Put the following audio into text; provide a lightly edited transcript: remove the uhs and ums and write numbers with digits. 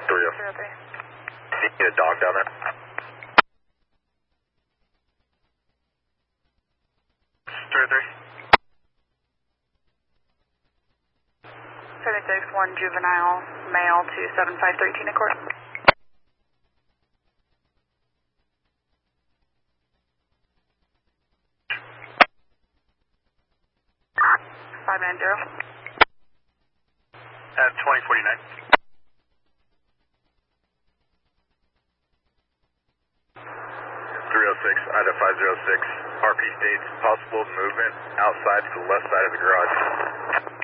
303. See a dog down there? 303. 761 juvenile male to 7513 of course. 590. At 2049. 306, Ida 506. RP states possible movement outside to the left side of the garage.